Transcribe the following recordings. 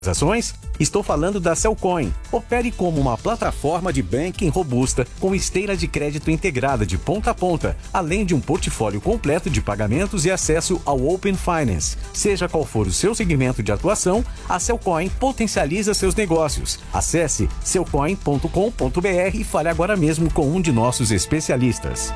Ações? Estou falando da Cellcoin. Opere como uma plataforma de banking robusta com esteira de crédito integrada de ponta a ponta, além de um portfólio completo de pagamentos e acesso ao Open Finance. Seja qual for o seu segmento de atuação, a Cellcoin potencializa seus negócios. Acesse cellcoin.com.br e fale agora mesmo com um de nossos especialistas.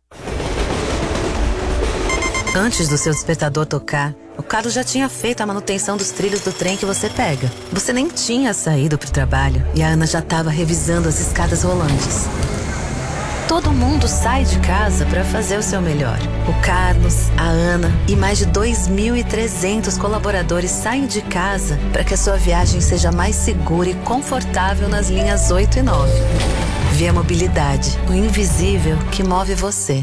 Antes do seu despertador tocar, o Carlos já tinha feito a manutenção dos trilhos do trem que você pega. Você nem tinha saído para o trabalho e a Ana já estava revisando as escadas rolantes. Todo mundo sai de casa para fazer o seu melhor. O Carlos, a Ana e mais de 2.300 colaboradores saem de casa para que a sua viagem seja mais segura e confortável nas linhas 8 e 9. Via Mobilidade, o invisível que move você.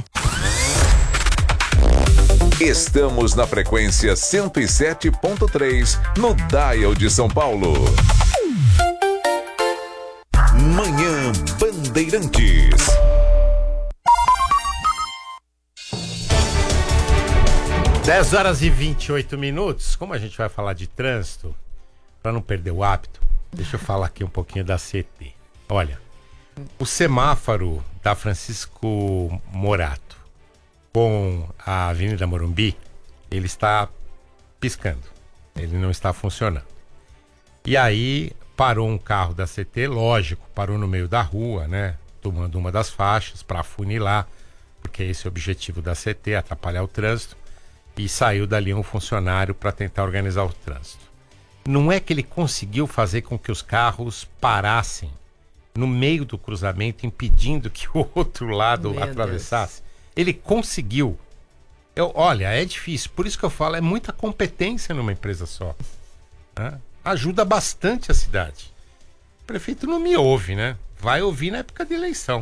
Estamos na frequência 107.3 no Dial de São Paulo. Manhã Bandeirantes. Dez horas e 28 minutos. Como a gente vai falar de trânsito, para não perder o hábito, deixa eu falar aqui um pouquinho da CT. Olha, o semáforo da Francisco Morato com a Avenida Morumbi, ele está piscando, ele não está funcionando. E aí parou um carro da CT, lógico, parou no meio da rua, né, tomando uma das faixas para afunilar, porque esse é o objetivo da CT, atrapalhar o trânsito, e saiu dali um funcionário para tentar organizar o trânsito. Não é que ele conseguiu fazer com que os carros parassem no meio do cruzamento, impedindo que o outro lado atravessasse. Ele conseguiu. Olha, é difícil. Por isso que eu falo, é muita competência numa empresa só. Né? Ajuda bastante a cidade. O prefeito não me ouve, né? Vai ouvir na época de eleição.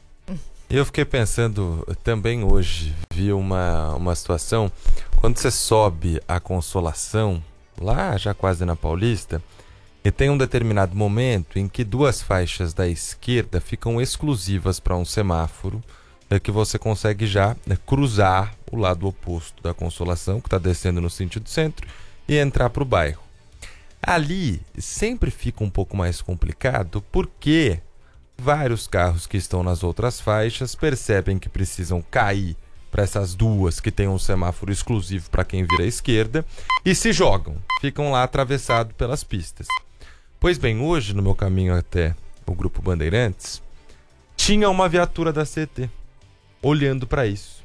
Eu fiquei pensando também hoje, vi uma situação, quando você sobe a Consolação, lá já quase na Paulista, e tem um determinado momento em que duas faixas da esquerda ficam exclusivas para um semáforo, que você consegue já cruzar o lado oposto da Consolação, que está descendo no sentido centro, e entrar para o bairro. Ali sempre fica um pouco mais complicado, porque vários carros que estão nas outras faixas percebem que precisam cair para essas duas que tem um semáforo exclusivo para quem vira à esquerda, e se jogam, ficam lá atravessados pelas pistas. Pois bem, hoje, no meu caminho até o Grupo Bandeirantes, tinha uma viatura da CT olhando para isso.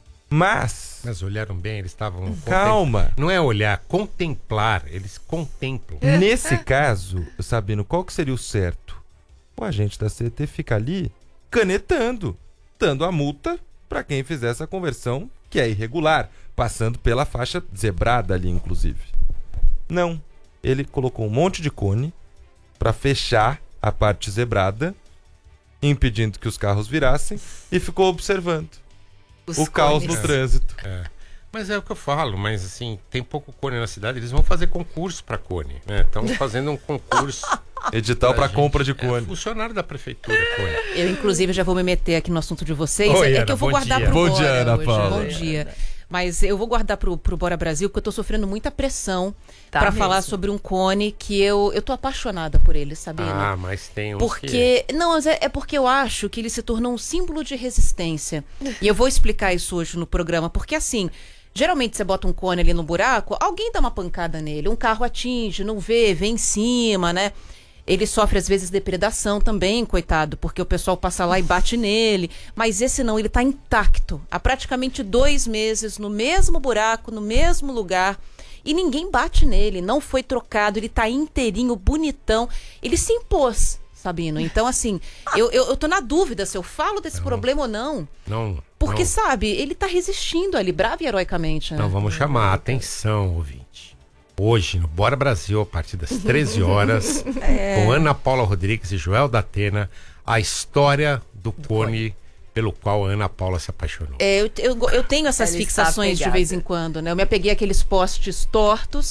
Mas olharam bem, eles estavam... Calma! Não é olhar, contemplar. Eles contemplam. Nesse caso, Sabino, qual que seria o certo? O agente da CT fica ali canetando, dando a multa para quem fizer essa conversão, que é irregular, passando pela faixa zebrada ali, inclusive. Não. Ele colocou um monte de cone para fechar a parte zebrada, impedindo que os carros virassem, e ficou observando o caos no trânsito. Mas é o que eu falo, mas assim, tem pouco cone na cidade, eles vão fazer concurso para cone, né? Estão fazendo um concurso. Edital para compra de cone. Funcionário da prefeitura, cone. Eu, inclusive, já vou me meter aqui no assunto de vocês. Oi, Ana, que eu vou guardar pro Bom Bora dia, Ana hoje. Paula. Bom dia. Mas eu vou guardar pro Bora Brasil, porque eu tô sofrendo muita pressão para falar sobre um cone que eu tô apaixonada por ele, sabe? Ah, mas tem uns porque não, é porque eu acho que ele se tornou um símbolo de resistência. E eu vou explicar isso hoje no programa, porque assim, geralmente você bota um cone ali no buraco, alguém dá uma pancada nele, um carro atinge, não vê em cima, né? Ele sofre, às vezes, depredação também, coitado, porque o pessoal passa lá e bate nele. Mas esse não, ele tá intacto. Há praticamente 2 meses, no mesmo buraco, no mesmo lugar. E ninguém bate nele, não foi trocado, ele tá inteirinho, bonitão. Ele se impôs, Sabino. Então, assim, eu tô na dúvida se eu falo desse problema ou não. Não. Porque, sabe, ele tá resistindo ali, bravo e heroicamente. Né? Então, vamos chamar a atenção, ouvinte. Hoje, no Bora Brasil, a partir das 13 horas, com Ana Paula Rodrigues e Joel da Atena, a história do cone pelo qual a Ana Paula se apaixonou. Eu tenho essas fixações de vez em quando, né? Eu me apeguei àqueles postes tortos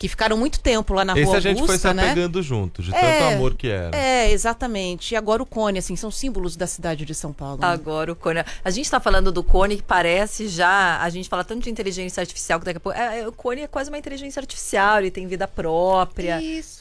que ficaram muito tempo lá na Esse Rua a gente foi se Augusta, né? apegando junto, de tanto amor que era. Exatamente. E agora o Cone, assim, são símbolos da cidade de São Paulo. Né? Agora o Cone. A gente tá falando do Cone que parece já. A gente fala tanto de inteligência artificial que daqui a pouco. O Cone é quase uma inteligência artificial, ele tem vida própria. Isso.